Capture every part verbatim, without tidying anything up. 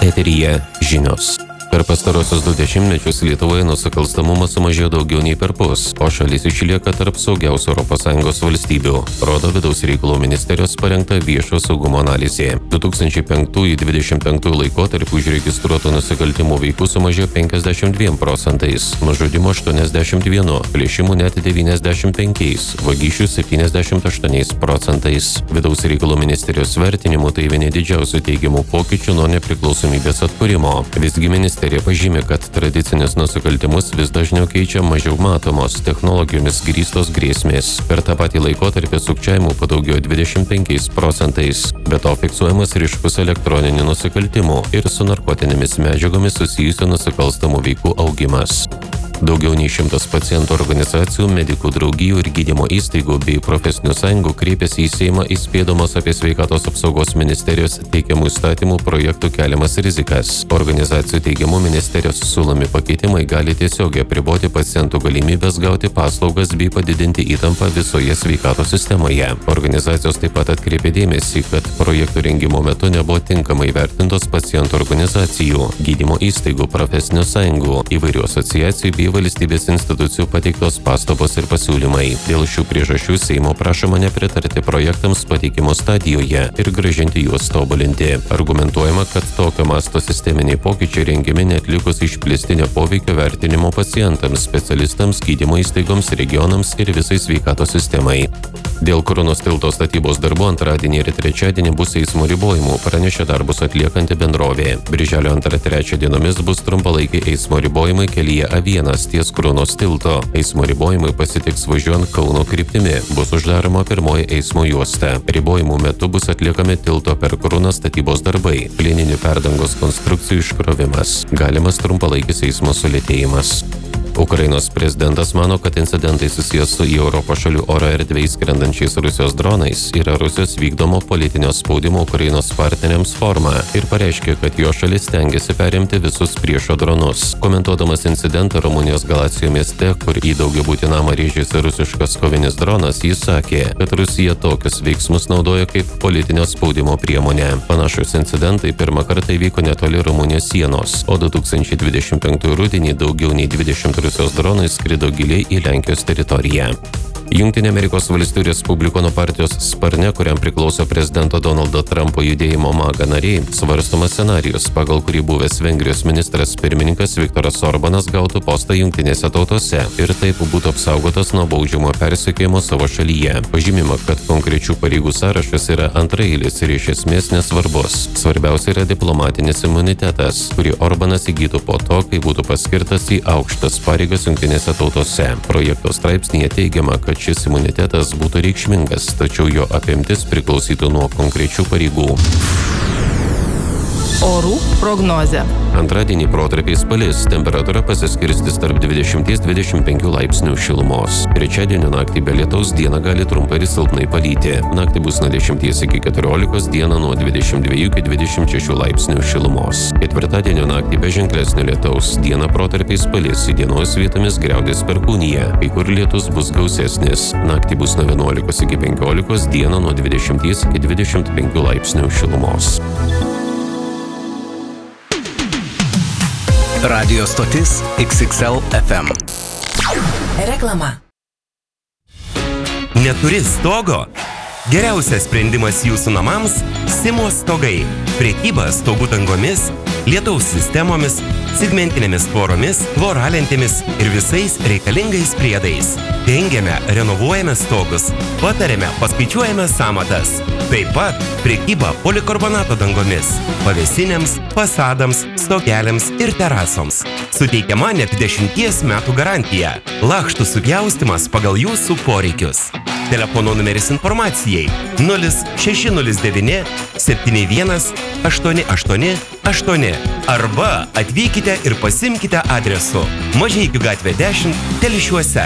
Eteryje žinios. Per pastarosius du dešimtmečius Lietuvoje nusikalstamumas sumažėjo daugiau nei perpus, o šalis išlieka tarp saugiausių Europos Sąjungos valstybių, rodo Vidaus reikalų ministerijos parengta viešo saugumo analizė. du tūkstančiai penktųjų - dvidešimt penktųjų laikotarpiu užregistruotų nusikaltimų veikų sumažėjo penkiasdešimt dviem procentais, nužudimų aštuoniasdešimt vienu, plėšimų net devyniasdešimt penkiais, vagysčių septyniasdešimt aštuoniais procentais. Vidaus reikalų ministerijos vertinimu tai vieni didžiausių teigiamų pokyčių nuo nepriklausomybės atkūrimo. Visgi ministerija Ministerija pažymė, kad tradicinius nusikaltimus vis dažniau keičia mažiau matomos, technologijomis grįstos grėsmės. Per tą patį laikotarpį sukčiavimų padaugėjo dvidešimt penkiais procentais. Be to fiksuojamas ryškus elektroninių nusikaltimų ir su narkotinėmis medžiagomis susijusių nusikalstamų veikų augimas. Daugiau nei šimtas pacientų organizacijų, medikų draugijų ir gydymo įstaigų bei profesinių sąjungų kreipėsi į Seimą įspėdamos apie sveikatos apsaugos ministerijos teikiamų įstatymų projektų keliamas rizikas. Organizacijų teigiamų ministerijos siūlomi pakeitimai gali tiesiogiai apriboti pacientų galimybės gauti paslaugas bei padidinti įtampą visoje sveikatos sistemoje. Organizacijos taip pat atkreipė dėmesį, kad projektų rengimo metu nebuvo tinkamai vertintos pacientų organizacijų, gydymo įstaigų, profesinių sąjungų, įvairių asociacijų bei valstybės institucijų pateiktos pastabos ir pasiūlymai. Dėl šių priežasčių Seimo prašoma nepritarti projektams pateikimo stadijoje ir grąžinti juos tobulinti. Argumentuojama, kad tokio masto sisteminiai pokyčiai rengiami neatlikus išplėstinio poveikio vertinimo pacientams, specialistams, gydymo įstaigoms, regionams ir visai sveikatos sistemai. Dėl Kruonos tilto statybos darbų antradienį ir trečiadienį bus eismo ribojimų, pranešė darbus atliekanti bendrovė. Birželio antrą trečią dienomis bus trumpalaikiai eismo ribojimai kelyje A vienas ties Kruonos tilto. Eismo ribojimai pasitiks važiuojant Kauno kryptimi. Bus uždaroma pirmoji eismo juosta. Ribojimų metu bus atliekami tilto per Kruoną statybos darbai, plieninių perdangos konstrukcijų iškrovimas. Galimas trumpalaikis eismo sulėtėjimas. Ukrainos prezidentas mano, kad incidentai susijęs su į Europos šalių oro erdvėje skrendančiais Rusijos dronais yra Rusijos vykdomo politinio spaudimo Ukrainos partneriams forma ir pareiškė, kad jo šalis stengiasi perimti visus priešo dronus. Komentuodamas incidentą Rumunijos Galacijoje mieste, kur į daugiabutį namą rėžėsi rusiškas kovinis dronas, jis sakė, kad Rusija tokius veiksmus naudoja kaip politinio spaudimo priemonę. Panašus incidentai pirmą kartą įvyko netoli Rumunijos sienos, o du tūkstančiai dvidešimt penktųjų rudenį daugiau nei dvidešimt Rusijos dronai skrido giliai į Lenkijos teritoriją. Jungtinių Amerikos valstijų Respublikonų partijos sparne, kuriam priklauso prezidento Donaldo Trumpo judėjimo MAGA nariai, svarstomas scenarijus, pagal kurį buvęs Vengrijos ministras pirmininkas Viktoras Orbanas gautų postą jungtinėse tautose ir taip būtų apsaugotas nuo baudžiamo persekiojimo savo šalyje. Pažymima, kad konkrečių pareigų sąrašas yra antraeilis ir iš esmės nesvarbus. Svarbiausia yra diplomatinis imunitetas, kurį Orbanas įgytų po to, kai būtų paskirtas į aukštas pareigas jungtinėse tautose. Projekto straipsnyje teigiama, kad šis imunitetas būtų reikšmingas, tačiau jo apimtis priklausytų nuo konkrečių pareigų. Orų prognozė. Antradienį protarpiais palis, temperatūra pasiskirstys tarp dvidešimt dvidešimt penkių laipsnių šilumos. Trečiadienio naktį be lietaus dieną gali trumpai ir silpnai palyti. Naktį bus nuo dešimties iki keturiolikos, dieną nuo dvidešimt dviejų iki dvidešimt šešių laipsnių šilumos. Ketvirtadienio naktį be ženklesnio lietaus, dieną protarpiais palis, įdienos vietomis griaudės perkūnija, kai kur lietus bus gausesnis. Naktį bus nuo vienuolikos iki penkiolikos, dieną nuo dvidešimties iki dvidešimt penkių laipsnių šilumos. Radio stotis X X L F M. Reklama. Neturi stogo? Geriausias sprendimas jūsų namams – Simo stogai. Prekyba stogų dangomis, lietaus sistemomis, segmentinėmis tvoromis, tvoralentėmis ir visais reikalingais priedais. Dengiame, renovuojame stogus, patariame, paskaičiuojame sąmatas. Taip pat prekyba polikarbonato dangomis, pavėsinėms, fasadams, stogeliams ir terasoms. Suteikiama net dešimties metų garantija. Lakštų supjaustymas pagal jūsų poreikius. Telefono numeris informacijai nulis šeši nulis devyni septyni vienas aštuoni aštuoni aštuoni arba atvykite ir pasimkite adresu Mažeikių gatvė dešimt, Telšiuose.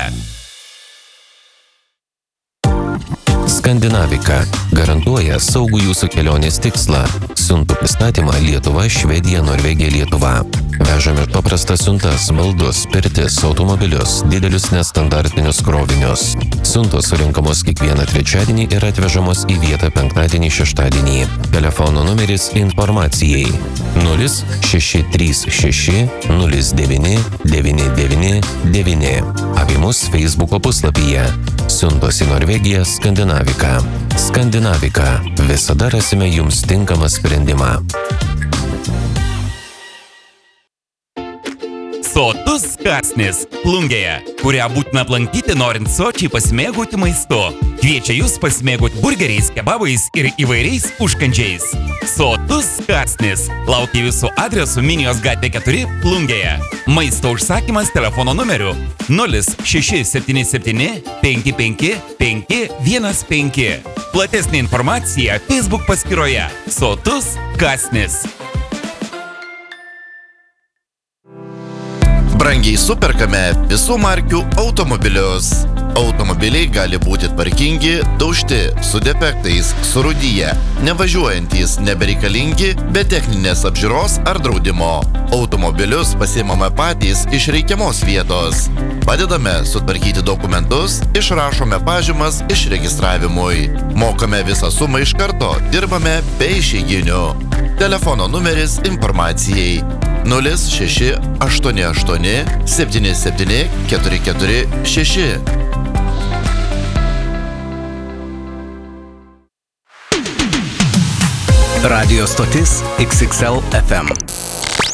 Skandinavika garantuoja saugų jūsų kelionės tikslą. Siuntų pristatymą Lietuva, Švedija, Norvegija, Lietuva. Vežame paprastas siuntas, baldus, pirtis, automobilius, didelius nestandartinius krovinius. Siuntos surinkamos kiekvieną trečiadienį ir atvežamos į vietą penktadienį, šeštadienį. Telefono numeris informacijai nulis šeši trys šeši nulis devyni devyni devyni devyni. Apie mus Facebooko puslapyje. Siuntos į Norvegiją Skandinavika. Skandinavika. Visada rasime jums tinkamą sprendimą. Sotus kąsnis Plungėje, kurią būtina aplankyti norint sočiai pasimėgauti maistu. Kviečia jūs pasimėgauti burgeriais, kebabais ir įvairiais užkandžiais. Sotus kąsnis laukia jūsų adresu Minijos gatvė keturi Plungėje. Maisto užsakymas telefono numeriu nulis šeši septyni septyni penki penki penki vienas penki. Platesnė informacija Facebook paskyroje Sotus kąsnis. Brangiai superkame visų markių automobilius. Automobiliai gali būti tvarkingi, daužti, su defektais, surūdyję, nevažiuojantys, nebereikalingi, be techninės apžiūros ar draudimo. Automobilius pasiimame patys iš reikiamos vietos. Padedame sutvarkyti dokumentus, išrašome pažymas išregistravimui. Mokame visą sumą iš karto, dirbame be išeiginių. Telefono numeris informacijai nulis šeši aštuoni aštuoni septyni septyni keturi keturi šeši. Radio stotis X X L F M.